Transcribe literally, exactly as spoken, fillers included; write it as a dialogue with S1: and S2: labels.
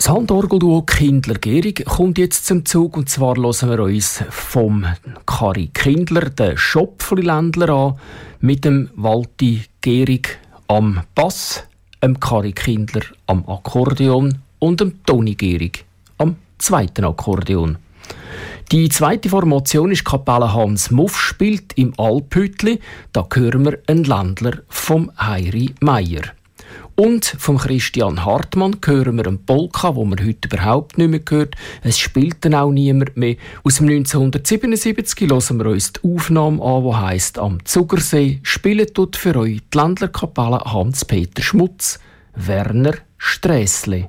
S1: Das Handorgelduo Kindler-Gehrig kommt jetzt zum Zug, und zwar hören wir uns vom Kari Kindler den Schopfli-Ländler an, mit dem Walti Gehrig am Bass, dem Kari Kindler am Akkordeon und dem Toni Gehrig am zweiten Akkordeon. Die zweite Formation ist Kapelle Hans Muff, spielt im Alphütli. Da hören wir einen Ländler vom Heiri Meier. Und vom Christian Hartmann hören wir einen Polka, wo man heute überhaupt nicht mehr hört. Es spielt dann auch niemand mehr. Aus dem neunzehnhundertsiebenundsiebzig hören wir uns die Aufnahme an, die heisst «Am Zugersee spielt tut für euch die Ländlerkapelle Hans-Peter Schmutz, Werner Strässle».